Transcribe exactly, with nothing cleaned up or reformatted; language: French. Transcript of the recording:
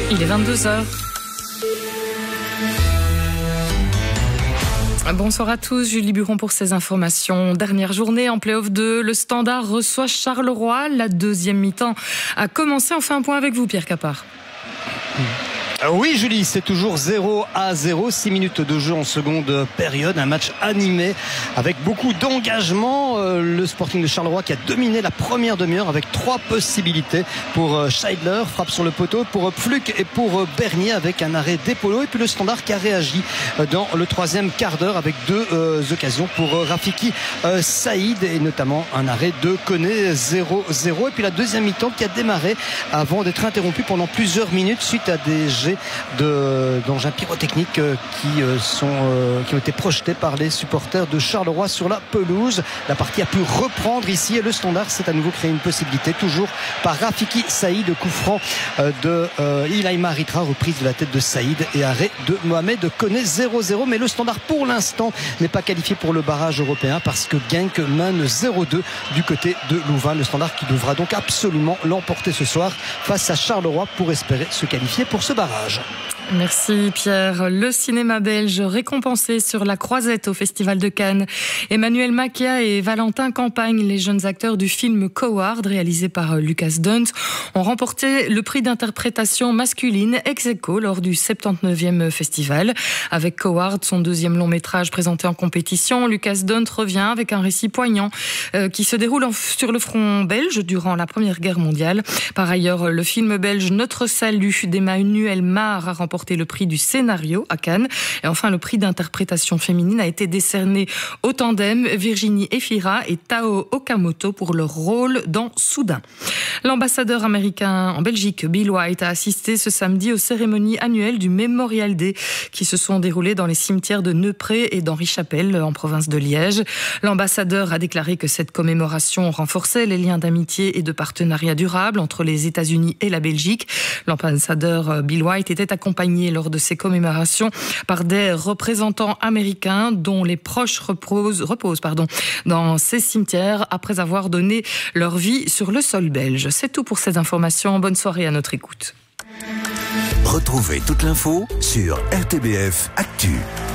Il est vingt-deux heures. Bonsoir à tous, Julie Buron pour ces informations. Dernière journée en play-off deux, le Standard reçoit Charleroi. La deuxième mi-temps a commencé. On fait un point avec vous, Pierre Capard. Oui Julie, c'est toujours zéro à zéro, six minutes de jeu en seconde période, un match animé avec beaucoup d'engagement. Le Sporting de Charleroi qui a dominé la première demi-heure avec trois possibilités pour Scheidler, frappe sur le poteau, pour Pfluck et pour Bernier avec un arrêt d'Epolo, et puis le Standard qui a réagi dans le troisième quart d'heure avec deux euh, occasions pour Rafiki euh, Saïd et notamment un arrêt de Koné, zéro zéro, et puis la deuxième mi-temps qui a démarré avant d'être interrompue pendant plusieurs minutes suite à des jets De, d'engins pyrotechniques qui, sont, qui ont été projetés par les supporters de Charleroi sur la pelouse. La partie a pu reprendre ici et le Standard s'est à nouveau créé une possibilité, toujours par Rafiki Saïd, coup franc de euh, Ilaïma Ritra, reprise de la tête de Saïd et arrêt de Mohamed Koné, zéro zéro. Mais le Standard pour l'instant n'est pas qualifié pour le barrage européen parce que Genk mène zéro deux du côté de Louvain. Le Standard qui devra donc absolument l'emporter ce soir face à Charleroi pour espérer se qualifier pour ce barrage. Merci Pierre. Le cinéma belge récompensé sur la Croisette au Festival de Cannes. Emmanuel Macia et Valentin Campagne, les jeunes acteurs du film Coward, réalisé par Lucas Dunt, ont remporté le prix d'interprétation masculine ex aequo lors du soixante-dix-neuvième festival. Avec Coward, son deuxième long métrage présenté en compétition, Lucas Dunt revient avec un récit poignant euh, qui se déroule en, sur le front belge durant la Première Guerre mondiale. Par ailleurs, le film belge Notre Salut d'Emmanuel Mar a remporté le prix du scénario à Cannes. Et enfin, le prix d'interprétation féminine a été décerné au tandem Virginie Efira et Tao Okamoto pour leur rôle dans Soudain. L'ambassadeur américain en Belgique, Bill White, a assisté ce samedi aux cérémonies annuelles du Memorial Day qui se sont déroulées dans les cimetières de Neupré et d'Henri-Chapelle en province de Liège. L'ambassadeur a déclaré que cette commémoration renforçait les liens d'amitié et de partenariat durable entre les États-Unis et la Belgique. L'ambassadeur Bill White était accompagné lors de ces commémorations par des représentants américains dont les proches reposent, reposent pardon, dans ces cimetières après avoir donné leur vie sur le sol belge. C'est tout pour ces informations. Bonne soirée à notre écoute. Retrouvez toute l'info sur R T B F Actu.